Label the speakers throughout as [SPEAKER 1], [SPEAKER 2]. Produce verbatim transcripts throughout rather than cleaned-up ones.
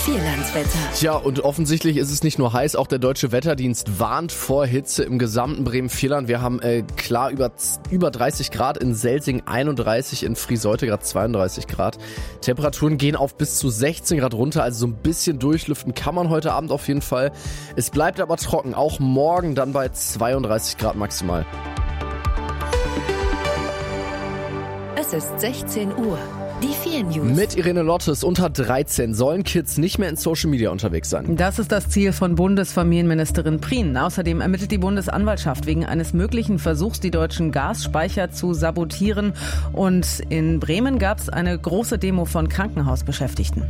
[SPEAKER 1] Vierlandswetter.
[SPEAKER 2] Tja, und offensichtlich ist es nicht nur heiß, auch der Deutsche Wetterdienst warnt vor Hitze im gesamten Bremen-Vierland. Wir haben äh, klar über, über dreißig Grad, in Selsing einunddreißig, in Friseute gerade zweiunddreißig Grad. Temperaturen gehen auf bis zu sechzehn Grad runter, also so ein bisschen durchlüften kann man heute Abend auf jeden Fall. Es bleibt aber trocken, auch morgen dann bei zweiunddreißig Grad maximal.
[SPEAKER 1] Es ist sechzehn Uhr. Die vier News.
[SPEAKER 2] Mit Irene Lottes. Unter dreizehn sollen Kids nicht mehr in Social Media unterwegs sein.
[SPEAKER 3] Das ist das Ziel von Bundesfamilienministerin Prien. Außerdem ermittelt die Bundesanwaltschaft wegen eines möglichen Versuchs, die deutschen Gasspeicher zu sabotieren. Und in Bremen gab es eine große Demo von Krankenhausbeschäftigten.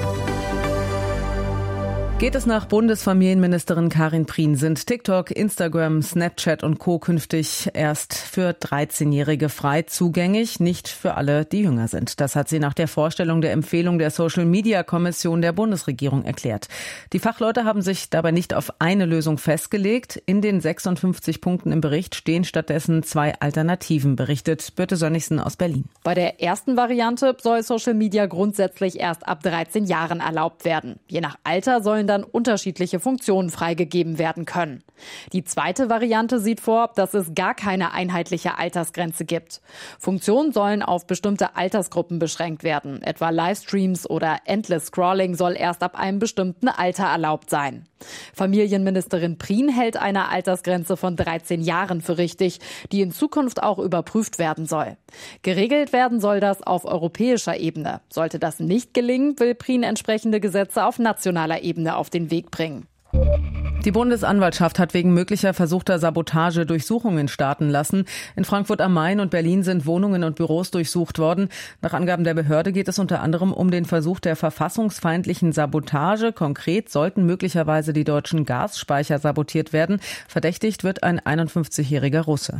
[SPEAKER 3] Geht es nach Bundesfamilienministerin Karin Prien, sind TikTok, Instagram, Snapchat und Co. künftig erst für dreizehnjährige frei zugänglich, nicht für alle, die jünger sind. Das hat sie nach der Vorstellung der Empfehlung der Social-Media-Kommission der Bundesregierung erklärt. Die Fachleute haben sich dabei nicht auf eine Lösung festgelegt. In den sechsundfünfzig Punkten im Bericht stehen stattdessen zwei Alternativen, berichtet Birte Sönnigsen aus Berlin.
[SPEAKER 4] Bei der ersten Variante soll Social Media grundsätzlich erst ab dreizehn Jahren erlaubt werden. Je nach Alter sollen dann unterschiedliche Funktionen freigegeben werden können. Die zweite Variante sieht vor, dass es gar keine einheitliche Altersgrenze gibt. Funktionen sollen auf bestimmte Altersgruppen beschränkt werden. Etwa Livestreams oder Endless Scrolling soll erst ab einem bestimmten Alter erlaubt sein. Familienministerin Prien hält eine Altersgrenze von dreizehn Jahren für richtig, die in Zukunft auch überprüft werden soll. Geregelt werden soll das auf europäischer Ebene. Sollte das nicht gelingen, will Prien entsprechende Gesetze auf nationaler Ebene auf den Weg bringen.
[SPEAKER 3] Die Bundesanwaltschaft hat wegen möglicher versuchter Sabotage Durchsuchungen starten lassen. In Frankfurt am Main und Berlin sind Wohnungen und Büros durchsucht worden. Nach Angaben der Behörde geht es unter anderem um den Versuch der verfassungsfeindlichen Sabotage. Konkret sollten möglicherweise die deutschen Gasspeicher sabotiert werden. Verdächtigt wird ein einundfünfzigjähriger Russe.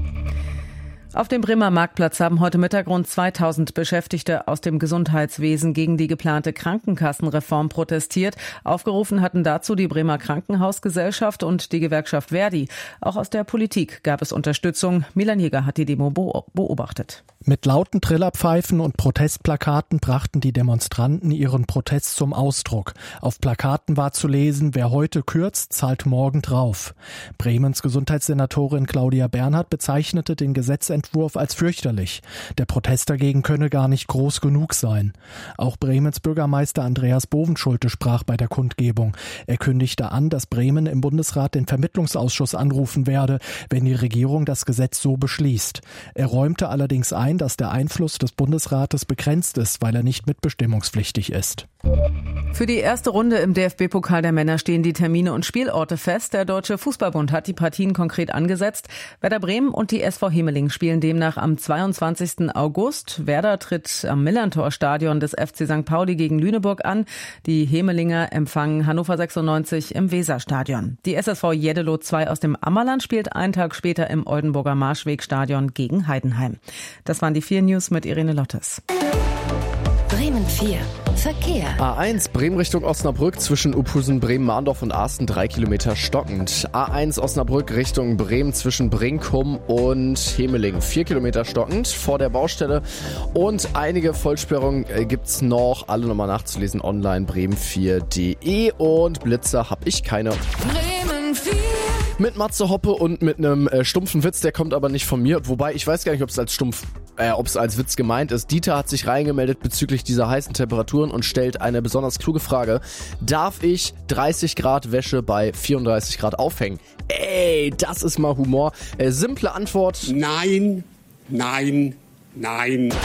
[SPEAKER 3] Auf dem Bremer Marktplatz haben heute Mittag rund zweitausend Beschäftigte aus dem Gesundheitswesen gegen die geplante Krankenkassenreform protestiert. Aufgerufen hatten dazu die Bremer Krankenhausgesellschaft und die Gewerkschaft Verdi. Auch aus der Politik gab es Unterstützung. Milan Jäger hat die Demo beobachtet.
[SPEAKER 5] Mit lauten Trillerpfeifen und Protestplakaten brachten die Demonstranten ihren Protest zum Ausdruck. Auf Plakaten war zu lesen: Wer heute kürzt, zahlt morgen drauf. Bremens Gesundheitssenatorin Claudia Bernhardt bezeichnete den Gesetzentwurf als fürchterlich. Der Protest dagegen könne gar nicht groß genug sein. Auch Bremens Bürgermeister Andreas Bovenschulte sprach bei der Kundgebung. Er kündigte an, dass Bremen im Bundesrat den Vermittlungsausschuss anrufen werde, wenn die Regierung das Gesetz so beschließt. Er räumte allerdings ein, dass der Einfluss des Bundesrates begrenzt ist, weil er nicht mitbestimmungspflichtig ist.
[SPEAKER 3] Für die erste Runde im D F B-Pokal der Männer stehen die Termine und Spielorte fest. Der Deutsche Fußballbund hat die Partien konkret angesetzt. Werder Bremen und die S V Hemeling spielen demnach am zweiundzwanzigsten August. Werder tritt am Millerntor-Stadion des F C Sankt Pauli gegen Lüneburg an. Die Hemelinger empfangen Hannover sechsundneunzig im Weserstadion. Die S S V Jeddelo zwei aus dem Ammerland spielt einen Tag später im Oldenburger Marschwegstadion gegen Heidenheim. Das waren die vier News mit Irene Lottes.
[SPEAKER 1] Bremen vier. Verkehr.
[SPEAKER 2] A eins Bremen Richtung Osnabrück zwischen Uphusen, Bremen-Mahndorf und Asten drei Kilometer stockend. A eins Osnabrück Richtung Bremen zwischen Brinkum und Hemeling vier Kilometer stockend vor der Baustelle. Und einige Vollsperrungen äh, gibt's noch. Alle nochmal nachzulesen online bremen vier punkt de. Und Blitzer habe ich keine.
[SPEAKER 1] Bremen vier.
[SPEAKER 2] Mit Matze Hoppe und mit einem äh, stumpfen Witz, der kommt aber nicht von mir. Wobei, ich weiß gar nicht, ob es als stumpf, äh, ob es als Witz gemeint ist. Dieter hat sich reingemeldet bezüglich dieser heißen Temperaturen und stellt eine besonders kluge Frage. Darf ich dreißig Grad Wäsche bei vierunddreißig Grad aufhängen? Ey, das ist mal Humor. Äh, simple Antwort.
[SPEAKER 6] Nein, nein, nein.